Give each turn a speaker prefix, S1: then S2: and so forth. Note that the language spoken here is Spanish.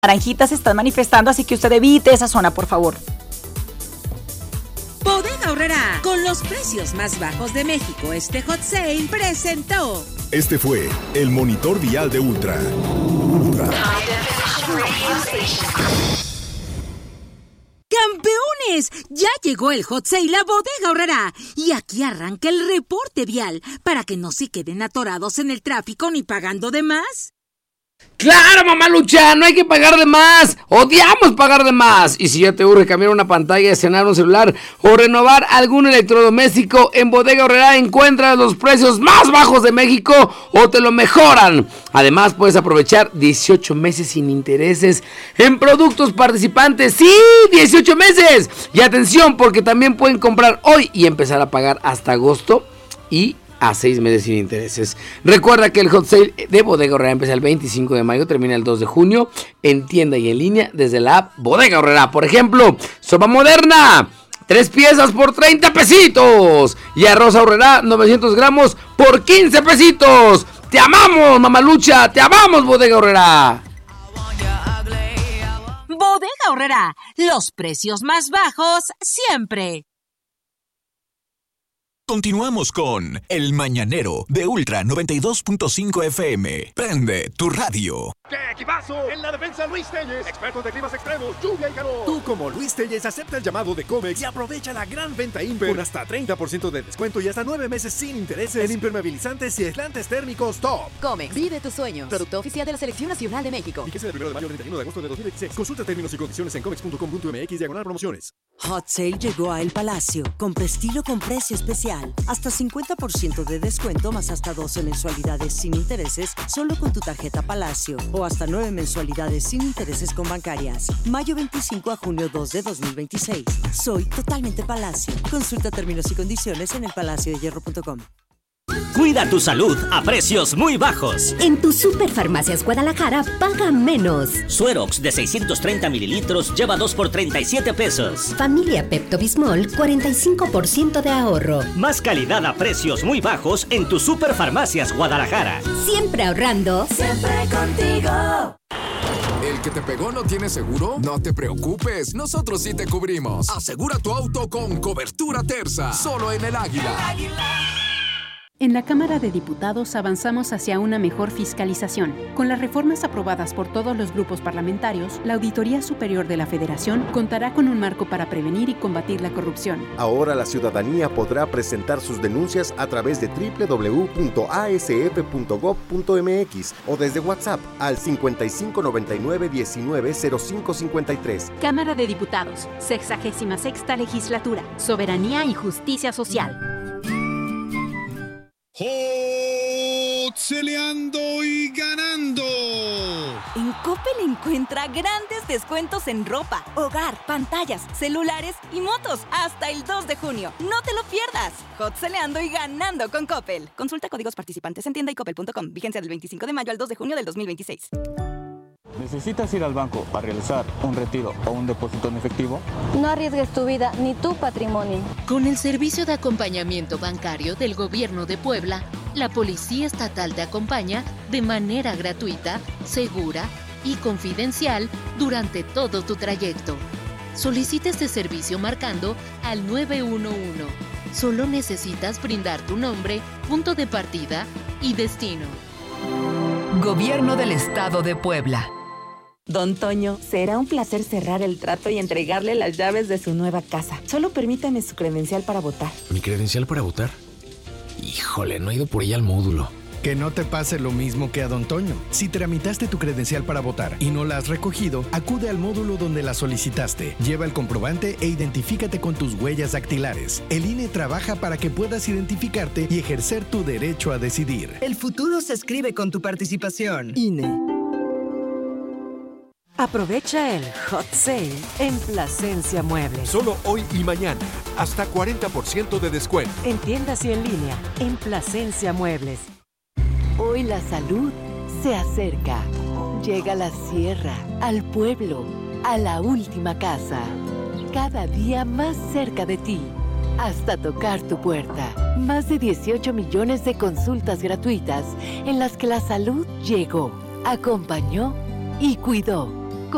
S1: naranjitas se están manifestando, así que usted evite esa zona, por favor.
S2: Bodega Aurrerá, con los precios más bajos de México, este Hot Sale presentó.
S3: Este fue el monitor vial de Ultra.
S2: ¡Campeones! Ya llegó el Hot Sale a Bodega Aurrerá. Y aquí arranca el reporte vial para que no se queden atorados en el tráfico ni pagando de más.
S4: ¡Claro, mamalucha! No hay que pagar de más. ¡Odiamos pagar de más! Y si ya te urge cambiar una pantalla, estrenar un celular o renovar algún electrodoméstico, en Bodega Aurrerá encuentras los precios más bajos de México o te lo mejoran. Además, puedes aprovechar 18 meses sin intereses en productos participantes. ¡Sí! ¡18 meses! Y atención, porque también pueden comprar hoy y empezar a pagar hasta agosto y a 6 meses sin intereses. Recuerda que el Hot Sale de Bodega Aurrerá empieza el 25 de mayo, termina el 2 de junio, en tienda y en línea desde la app Bodega Aurrerá. Por ejemplo, sopa moderna, 3 piezas por 30 pesitos. Y arroz Aurrerá, 900 gramos por 15 pesitos. ¡Te amamos, mamalucha! ¡Te amamos, Bodega Aurrerá!
S2: Bodega Aurrerá, los precios más bajos siempre.
S5: Continuamos con El Mañanero de Ultra 92.5 FM. Prende tu radio.
S6: ¡Qué equipazo! En la defensa, Luis Telles, expertos de climas extremos, lluvia y calor. Tú, como Luis Telles, acepta el llamado de Comex y aprovecha la gran venta Imper con hasta 30% de descuento y hasta 9 meses sin intereses en impermeabilizantes y aislantes térmicos top.
S7: Comex, vive tus sueños. Producto oficial de la Selección Nacional de México.
S6: Fíjese del 1 de mayo al 31 de agosto de 2016. Consulta términos y condiciones en comex.com.mx/promociones.
S8: Hot Sale llegó a El Palacio. Compra estilo con precio especial. Hasta 50% de descuento más hasta 12 mensualidades sin intereses solo con tu tarjeta Palacio. O hasta 9 mensualidades sin intereses con bancarias. Mayo 25 a junio 2 de 2026. Soy totalmente Palacio. Consulta términos y condiciones en elpalaciodehierro.com.
S9: Cuida tu salud a precios muy bajos.
S10: En tu Superfarmacias Guadalajara paga menos.
S9: Suerox de 630 mililitros lleva 2 por 37 pesos.
S10: Familia Pepto-Bismol, 45% de ahorro.
S9: Más calidad a precios muy bajos en tu Superfarmacias Guadalajara.
S10: Siempre ahorrando.
S11: Siempre contigo.
S12: ¿El que te pegó no tiene seguro? No te preocupes, nosotros sí te cubrimos. Asegura tu auto con cobertura Terza, solo en El Águila.
S13: El Águila. En la Cámara de Diputados avanzamos hacia una mejor fiscalización. Con las reformas aprobadas por todos los grupos parlamentarios, la Auditoría Superior de la Federación contará con un marco para prevenir y combatir la corrupción.
S14: Ahora la ciudadanía podrá presentar sus denuncias a través de www.asf.gov.mx o desde WhatsApp al 5599-190553.
S13: Cámara de Diputados, 66ª Legislatura, Soberanía y Justicia Social.
S15: Hot-Saleando y ganando.
S16: En Coppel encuentra grandes descuentos en ropa, hogar, pantallas, celulares y motos hasta el 2 de junio. No te lo pierdas. Hot-Saleando y ganando con Coppel. Consulta códigos participantes en tienda y coppel.com. Vigencia del 25 de mayo al 2 de junio del 2026.
S17: ¿Necesitas ir al banco a realizar un retiro o un depósito en efectivo?
S18: No arriesgues tu vida ni tu patrimonio.
S19: Con el servicio de acompañamiento bancario del Gobierno de Puebla, la Policía Estatal te acompaña de manera gratuita, segura y confidencial durante todo tu trayecto. Solicita este servicio marcando al 911. Solo necesitas brindar tu nombre, punto de partida y destino.
S20: Gobierno del Estado de Puebla.
S21: Don Toño, será un placer cerrar el trato y entregarle las llaves de su nueva casa. Solo permítame su credencial para votar.
S22: ¿Mi credencial para votar? Híjole, no he ido por ella al módulo.
S23: Que no te pase lo mismo que a Don Toño. Si tramitaste tu credencial para votar y no la has recogido, acude al módulo donde la solicitaste. Lleva el comprobante e identifícate con tus huellas dactilares. El INE trabaja para que puedas identificarte y ejercer tu derecho a decidir.
S24: El futuro se escribe con tu participación.
S8: INE. Aprovecha el Hot Sale en Plasencia Muebles.
S6: Solo hoy y mañana, hasta 40% de descuento.
S8: En tiendas y en línea, en Plasencia Muebles. Hoy la salud se acerca. Llega a la sierra, al pueblo, a la última casa. Cada día más cerca de ti, hasta tocar tu puerta. Más de 18 millones de consultas gratuitas en las que la salud llegó, acompañó y cuidó.